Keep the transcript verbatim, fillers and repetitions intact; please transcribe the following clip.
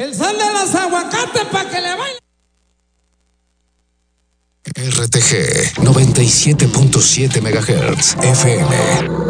El sal de los aguacates para que le baile. R T G noventa y siete punto siete megahertz F M.